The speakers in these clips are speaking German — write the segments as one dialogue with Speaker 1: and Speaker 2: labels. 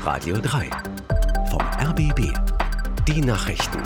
Speaker 1: Radio 3 vom RBB. Die Nachrichten.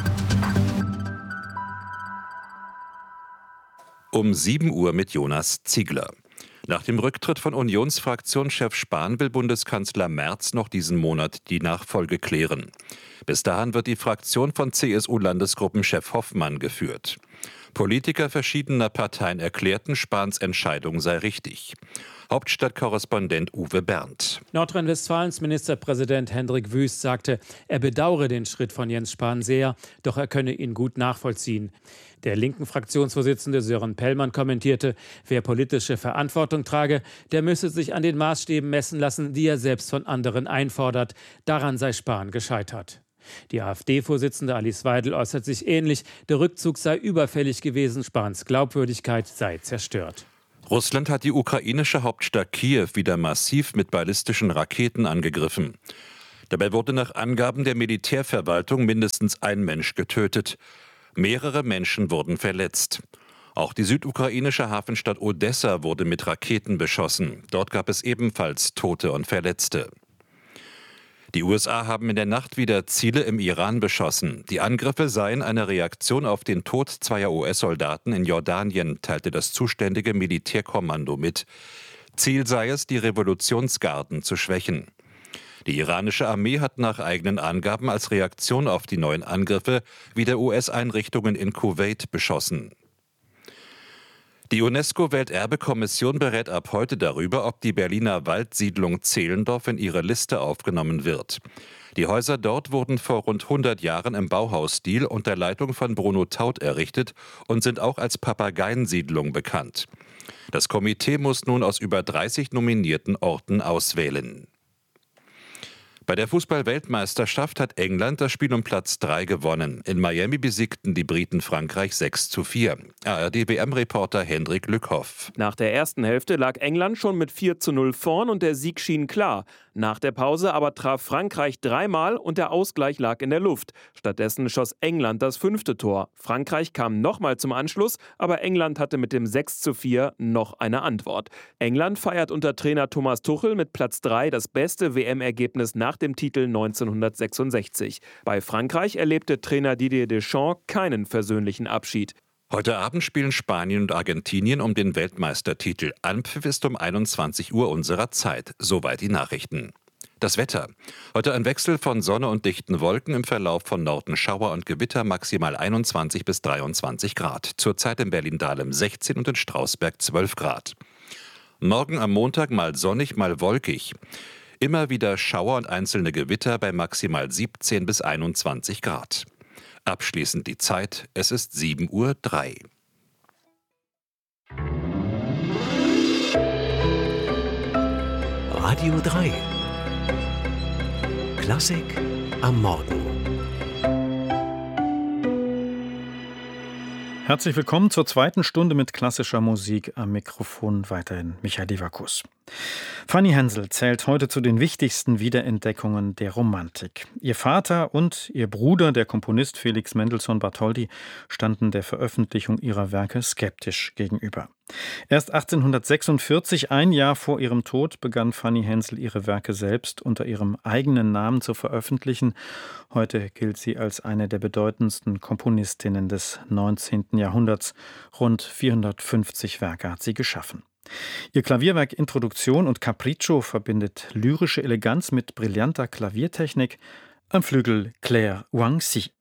Speaker 2: Um 7 Uhr mit Jonas Ziegler. Nach dem Rücktritt von Unionsfraktionschef Spahn will Bundeskanzler Merz noch diesen Monat die Nachfolge klären. Bis dahin wird die Fraktion von CSU-Landesgruppenchef Hoffmann geführt. Politiker verschiedener Parteien erklärten, Spahns Entscheidung sei richtig. Hauptstadtkorrespondent Uwe Berndt.
Speaker 3: Nordrhein-Westfalens Ministerpräsident Hendrik Wüst sagte, er bedauere den Schritt von Jens Spahn sehr, doch er könne ihn gut nachvollziehen. Der linken Fraktionsvorsitzende Sören Pellmann kommentierte, wer politische Verantwortung trage, der müsse sich an den Maßstäben messen lassen, die er selbst von anderen einfordert. Daran sei Spahn gescheitert. Die AfD-Vorsitzende Alice Weidel äußert sich ähnlich. Der Rückzug sei überfällig gewesen, Spahns Glaubwürdigkeit sei zerstört.
Speaker 2: Russland hat die ukrainische Hauptstadt Kiew wieder massiv mit ballistischen Raketen angegriffen. Dabei wurde nach Angaben der Militärverwaltung mindestens ein Mensch getötet. Mehrere Menschen wurden verletzt. Auch die südukrainische Hafenstadt Odessa wurde mit Raketen beschossen. Dort gab es ebenfalls Tote und Verletzte. Die USA haben in der Nacht wieder Ziele im Iran beschossen. Die Angriffe seien eine Reaktion auf den Tod zweier US-Soldaten in Jordanien, teilte das zuständige Militärkommando mit. Ziel sei es, die Revolutionsgarden zu schwächen. Die iranische Armee hat nach eigenen Angaben als Reaktion auf die neuen Angriffe wieder US-Einrichtungen in Kuwait beschossen. Die UNESCO-Welterbekommission berät ab heute darüber, ob die Berliner Waldsiedlung Zehlendorf in ihre Liste aufgenommen wird. Die Häuser dort wurden vor rund 100 Jahren im Bauhausstil unter Leitung von Bruno Taut errichtet und sind auch als Papageiensiedlung bekannt. Das Komitee muss nun aus über 30 nominierten Orten auswählen. Bei der Fußball-Weltmeisterschaft hat England das Spiel um Platz 3 gewonnen. In Miami besiegten die Briten Frankreich 6:4. ARD-WM-Reporter Hendrik Lückhoff.
Speaker 4: Nach der ersten Hälfte lag England schon mit 4:0 vorn und der Sieg schien klar. Nach der Pause aber traf Frankreich dreimal und der Ausgleich lag in der Luft. Stattdessen schoss England das 5. Tor. Frankreich kam nochmal zum Anschluss, aber England hatte mit dem 6:4 noch eine Antwort. England feiert unter Trainer Thomas Tuchel mit Platz 3 das beste WM-Ergebnis nach dem Titel 1966. Bei Frankreich erlebte Trainer Didier Deschamps keinen versöhnlichen Abschied.
Speaker 2: Heute Abend spielen Spanien und Argentinien um den Weltmeistertitel. Anpfiff ist um 21 Uhr unserer Zeit. Soweit die Nachrichten. Das Wetter. Heute ein Wechsel von Sonne und dichten Wolken, im Verlauf von Norden Schauer und Gewitter, maximal 21 bis 23 Grad. Zurzeit in Berlin-Dahlem 16 und in Strausberg 12 Grad. Morgen am Montag mal sonnig, mal wolkig. Immer wieder Schauer und einzelne Gewitter bei maximal 17 bis 21 Grad. Abschließend die Zeit, es ist 7:03 Uhr.
Speaker 1: Radio 3 Klassik am Morgen.
Speaker 5: Herzlich willkommen zur zweiten Stunde mit klassischer Musik. Am Mikrofon weiterhin Michael Leverkus. Fanny Hensel zählt heute zu den wichtigsten Wiederentdeckungen der Romantik. Ihr Vater und ihr Bruder, der Komponist Felix Mendelssohn Bartholdy, standen der Veröffentlichung ihrer Werke skeptisch gegenüber. Erst 1846, ein Jahr vor ihrem Tod, begann Fanny Hensel ihre Werke selbst unter ihrem eigenen Namen zu veröffentlichen. Heute gilt sie als eine der bedeutendsten Komponistinnen des 19. Jahrhunderts. Rund 450 Werke hat sie geschaffen. Ihr Klavierwerk Introduktion und Capriccio verbindet lyrische Eleganz mit brillanter Klaviertechnik. Am Flügel Claire Wang-si.